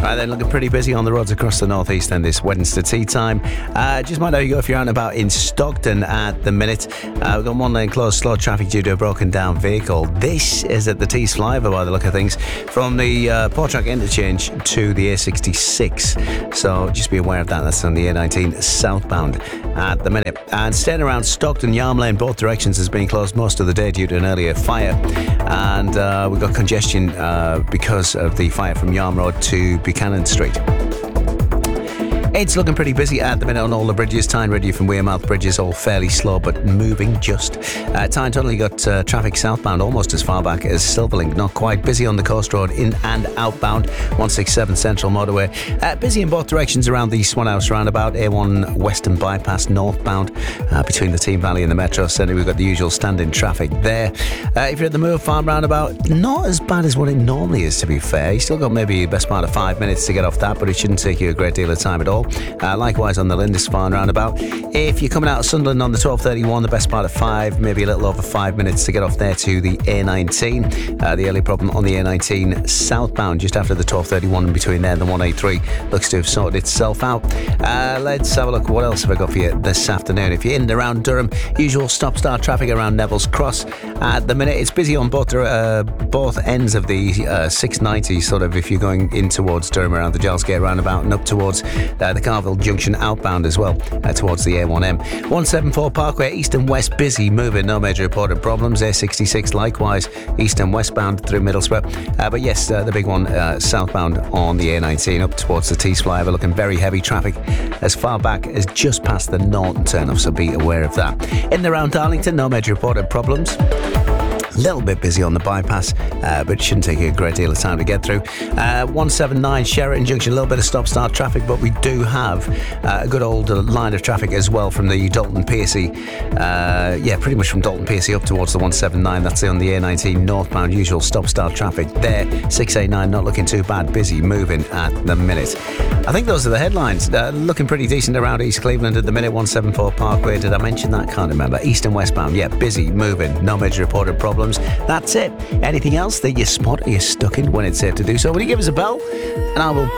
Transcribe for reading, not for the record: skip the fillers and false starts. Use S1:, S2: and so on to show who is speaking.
S1: Right then, looking pretty busy on the roads across the northeast then this Wednesday tea time. Just might know you go if you're out and about in Stockton at the minute. We've got one lane closed, slow traffic due to a broken down vehicle. This is at the Tees flyover by the look of things, from the Portrack interchange to the A66. So just be aware of that. That's on the A19 southbound at the minute. And staying around Stockton, Yarm Lane, both directions has been closed most of the day due to an earlier fire. And we've got congestion because of the fire from Yarm Road to Buchanan Street. It's looking pretty busy at the minute on all the bridges. Tyne Ridley from Wearmouth Bridge is all fairly slow but moving just. Tyne Tunnel, you got traffic southbound almost as far back as Silverlink. Not quite. Busy on the Coast Road in and outbound. 167 Central Motorway. Busy in both directions around the Swanhouse roundabout. A1 Western Bypass northbound between the Team Valley and the Metro Centre. We've got the usual standing traffic there. If you're at the Moor Farm roundabout, not as bad as what it normally is, to be fair. You still got maybe the best part of 5 minutes to get off that, but it shouldn't take you a great deal of time at all. Likewise on the Lindisfarne roundabout. If you're coming out of Sunderland on the 1231, the best part of 5, maybe a little over 5 minutes to get off there to the A19. The early problem on the A19 southbound just after the 1231, and between there and the 183 looks to have sorted itself out. Let's have a look. What else have I got for you this afternoon? If you're in and around Durham, usual stop-start traffic around Neville's Cross. At the minute, it's busy on both ends of the 690, sort of if you're going in towards Durham around the Gilesgate roundabout and up towards the Carville Junction outbound as well, towards the A1M. 174 Parkway, east and west, busy moving, no major reported problems. A66 likewise, east and westbound through Middlesbrough. But yes, the big one southbound on the A19 up towards the Tees flyover, looking very heavy traffic as far back as just past the Norton turn-off, so be aware of that. In and around Darlington, no major reported problems. A little bit busy on the bypass, but it shouldn't take you a great deal of time to get through. 179 Sheraton Junction, a little bit of stop-start traffic, but we do have a good old line of traffic as well from the Dalton Piercy. Pretty much from Dalton Piercy up towards the 179. That's on the A19 northbound, usual stop-start traffic there. 689 not looking too bad, busy moving at the minute. I think those are the headlines. Looking pretty decent around East Cleveland at the minute. 174 Parkway, did I mention that? Can't remember. East and westbound, busy moving, no major reported problems. That's it. Anything else that you spot or you're stuck in when it's safe to do so, will you give us a bell? And I will